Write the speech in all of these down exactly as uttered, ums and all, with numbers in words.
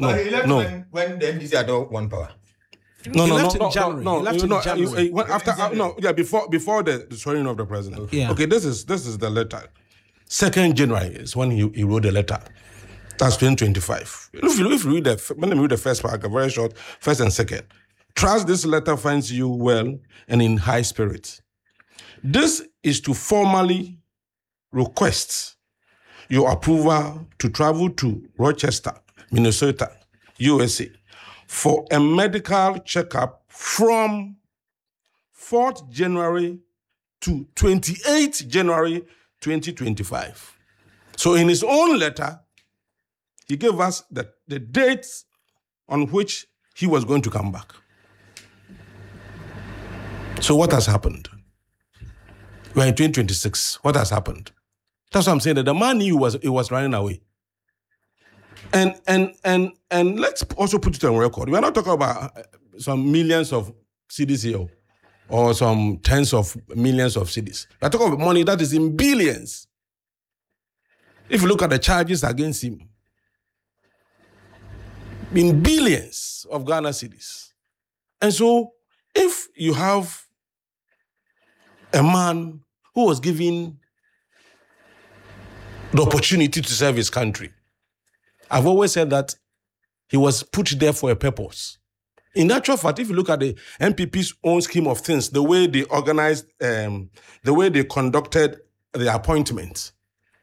no, he left no. When, when the N D C had all one power. No, He no, left no, in no, January. no, He left no, in no, January. uh, uh, after, uh, no, yeah, before before the, the swearing of the president. Okay. Yeah. Okay, this is this is the letter. Second January is when he, he wrote the letter. That's twenty twenty-five. If you if you read the let me read the first paragraph, very short, first and second. Trust this letter finds you well and in high spirits. This is to formally request your approval to travel to Rochester, Minnesota, U S A, for a medical checkup from fourth January to twenty-eighth January twenty twenty-five. So in his own letter, he gave us the, the dates on which he was going to come back. So what has happened? We're in twenty twenty-six. What has happened? That's what I'm saying, that the man knew he was, he was running away. And and and and let's also put it on record. We're not talking about some millions of C Ds here or some tens of millions of C Ds. We're talking about money that is in billions. If you look at the charges against him, in billions of Ghana cedis. And so, if you have a man who was given the opportunity to serve his country, I've always said that he was put there for a purpose. In actual fact, if you look at the N P P's own scheme of things, the way they organized, um, the way they conducted the appointments,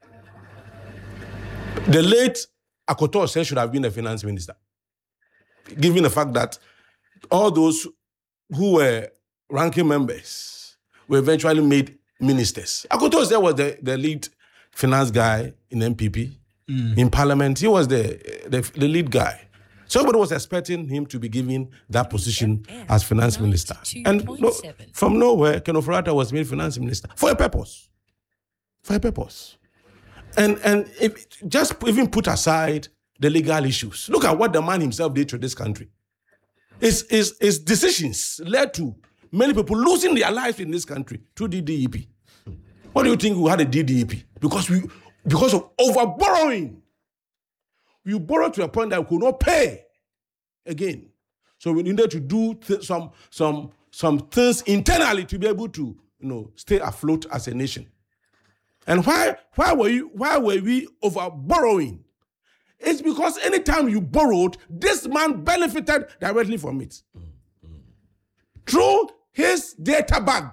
the late Akoto Osei should have been a finance minister, given the fact that all those who were ranking members were eventually made ministers. Akoto Osei was the, the lead finance guy in N P P. Mm. In Parliament, he was the, the the lead guy. So everybody was expecting him to be given that position as finance minister. And no, from nowhere, Ken Ofori-Atta was made finance minister for a purpose. For a purpose. And and if, just even put aside the legal issues. Look at what the man himself did to this country. His, his, his decisions led to many people losing their lives in this country through the D D E P. What do you think we had a D D E P? Because we because of over-borrowing. We borrowed to a point that we could not pay again. So we needed to do th- some, some, some things internally to be able to, you know, stay afloat as a nation. And why, why were you, why were we over-borrowing? It's because anytime you borrowed, this man benefited directly from it. Mm-hmm. Through his data bag.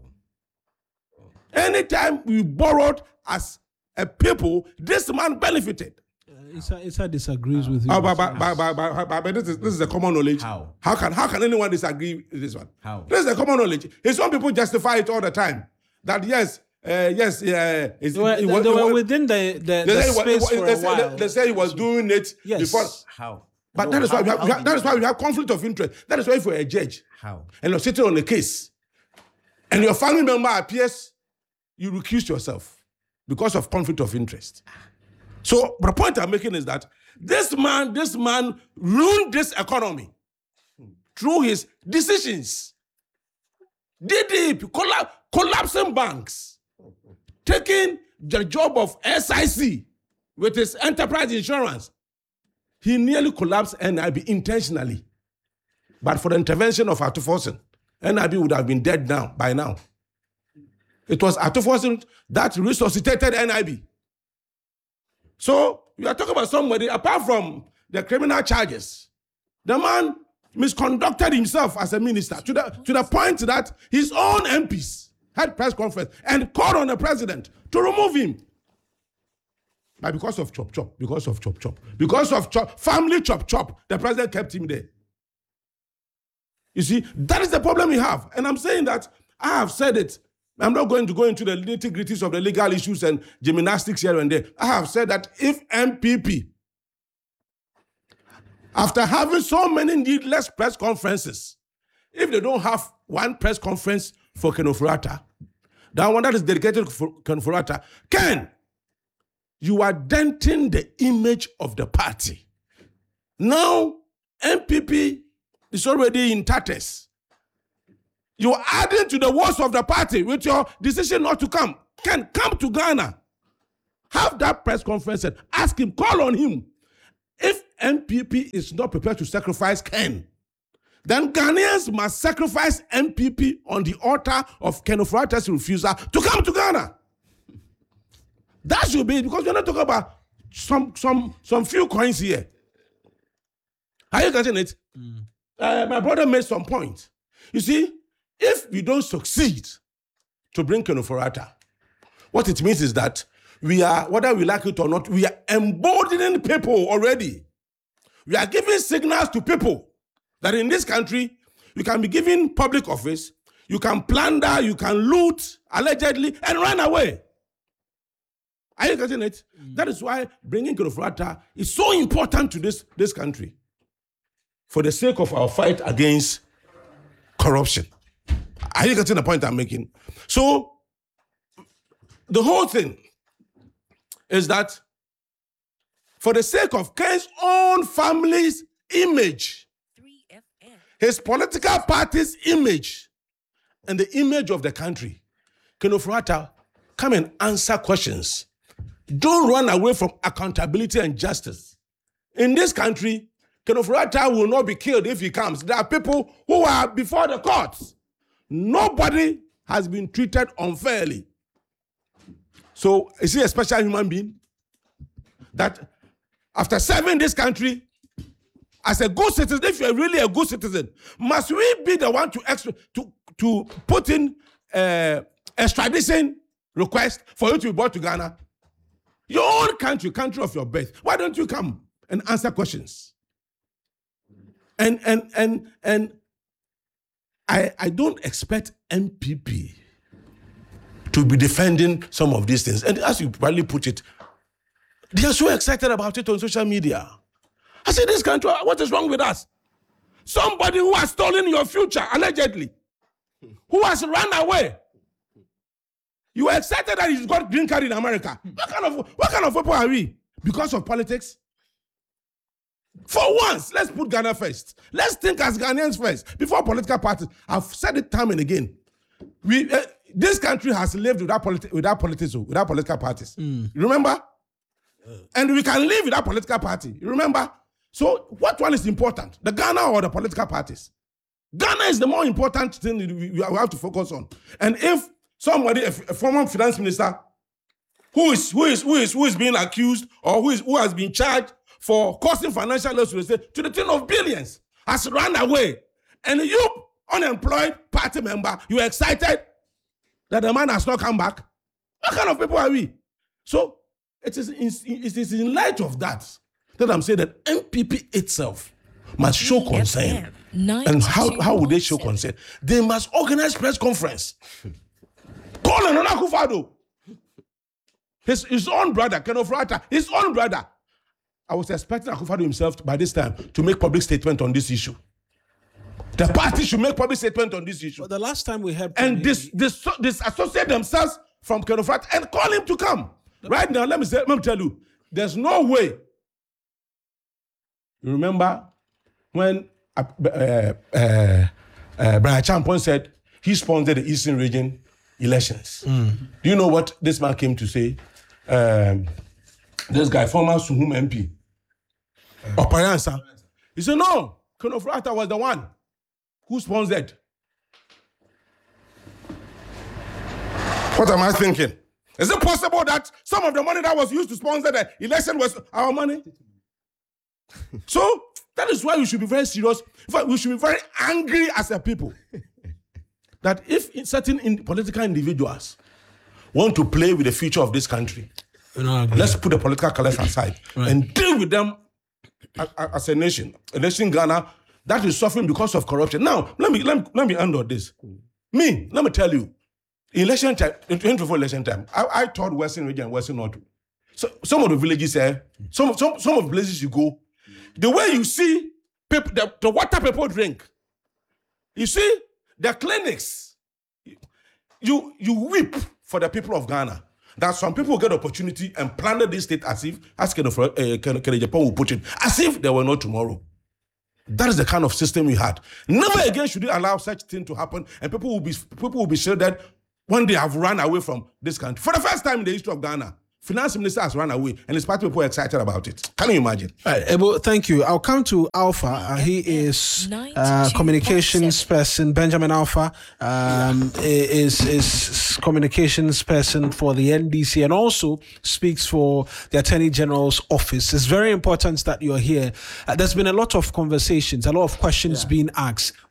Oh. Oh. Anytime we borrowed as a people, this man benefited. Uh, Issa, Issa disagrees with you. Uh, but, but, but, but, but, but, but this is this is a common knowledge. How? How can how can anyone disagree with this one? How? This is a common knowledge. It's some people justify it all the time. That yes, uh, yes, yeah. Uh, they were, they, they were within the, the, the space was, for they a say, while. They, they say he was doing it yes. before. How? But no, that is how, why we have, how we have that is why we have conflict of interest. That is why if you're a judge how? and you're sitting on a case and your family member appears, you recuse yourself because of conflict of interest. So the point I'm making is that this man, this man ruined this economy through his decisions. D D E P, colla- collapsing banks, taking the job of S I C with his enterprise insurance. He nearly collapsed N I B intentionally. But for the intervention of Ato Forson, N I B would have been dead now, by now. It was Ato Forson that resuscitated N I B. So, we are talking about somebody, apart from the criminal charges, the man misconducted himself as a minister to the, to the point that his own M Ps had press conference and called on the president to remove him. But because of chop chop, because of chop chop, because of chop, family chop chop, the president kept him there. You see, that is the problem we have. And I'm saying that, I have said it. I'm not going to go into the nitty-gritties of the legal issues and gymnastics here and there. I have said that if N P P, after having so many needless press conferences, if they don't have one press conference for Ken Ofori-Atta, that one that is dedicated for Ken Ofori-Atta, Ken, you are denting the image of the party. Now, N P P is already in tatters. You're adding to the woes of the party with your decision not to come. Ken, come to Ghana. Have that press conference and ask him, call on him. If N P P is not prepared to sacrifice Ken, then Ghanaians must sacrifice N P P on the altar of Ken Ofori-Atta's refusal to come to Ghana. That should be, because we're not talking about some some some few coins here. Are you getting it? Mm. Uh, my brother made some point. You see, if we don't succeed to bring Ken Ofori-Atta, what it means is that we are, whether we like it or not, we are emboldening people already. We are giving signals to people that in this country, you can be given public office, you can plunder, you can loot, allegedly, and run away. Are you getting it? Mm. That is why bringing Ken Ofori-Atta is so important to this, this country, for the sake of our fight against corruption. Are you getting the point I'm making? So, the whole thing is that for the sake of Ken's own family's image, his political party's image, and the image of the country, Ken Ofori-Atta, come and answer questions. Don't run away from accountability and justice. In this country, Ken Ofori-Atta will not be killed if he comes. There are people who are before the courts. Nobody has been treated unfairly. So, is he a special human being? That after serving this country as a good citizen, if you're really a good citizen, must we be the one to extra, to, to put in uh, extradition request for you to be brought to Ghana? Your own country, country of your birth. Why don't you come and answer questions? And and and and I I don't expect N P P to be defending some of these things. And as you probably put it, they are so excited about it on social media. I say, this country, what is wrong with us? Somebody who has stolen your future, allegedly, who has run away. You are excited that he's got green card in America. What kind of what kind of people are we? Because of politics? For once, let's put Ghana first. Let's think as Ghanaians first, before political parties. I've said it time and again. We uh, this country has lived without politi- without politics, without political parties. Mm. You remember? Uh. And we can live without political party. You remember? So, what one is important, the Ghana or the political parties? Ghana is the more important thing we have to focus on. And if somebody, a, a former finance minister, who is who is who is who is being accused or who is who has been charged for causing financial loss to the tune of billions, has run away, and you, unemployed party member, you are excited that the man has not come back? What kind of people are we? So it is in, it is in light of that that I'm saying that N P P itself must show concern. And how, how would they show concern? They must organize press conference. Call Nana Akufo-Addo. His, his own brother, Ken Ofori-Atta, his own brother. I was expecting Akufo-Addo himself by this time to make public statement on this issue. The party should make public statement on this issue. But the last time we had... And this, this, this associate themselves from Ken Ofori-Atta and call him to come. Right now, let me say, let me tell you, there's no way. You remember when uh, uh, uh, uh, Brian Champon said he sponsored the Eastern Region elections? Mm. Do you know what this man came to say? Um, this guy, former Suhum M P, uh, Opayansa, he said, no, Ken Ofori-Atta was the one who sponsored. What am I thinking? Is it possible that some of the money that was used to sponsor the election was our money? So that is why we should be very serious. In fact, we should be very angry as a people. That if certain in political individuals want to play with the future of this country, no, let's put the political colors aside right. and deal with them as a nation. A nation, Ghana, that is suffering because of corruption. Now, let me let me, let me end on this. Me, let me tell you, election time, in twenty twenty-four election time, I, I taught Western Region and Western North. So some of the villages there, some some some of the places you go, the way you see people, the, the water people drink, you see the clinics, you you weep for the people of Ghana. That some people get opportunity and planted this state as if, as Ken Japan will put it, as if there were no tomorrow. That is the kind of system we had. Never again should we allow such thing to happen, and people will be people will be shielded when they have run away from this country. For the first time in the history of Ghana, Finance minister has run away, and his party people are excited about it. Can you imagine? All right, Ebo, thank you. I'll come to Alpha. Uh, he is uh, communications person. Benjamin Alpha um, is is communications person for the N D C and also speaks for the Attorney General's office. It's very important that you're here. Uh, there's been a lot of conversations, a lot of questions yeah. being asked.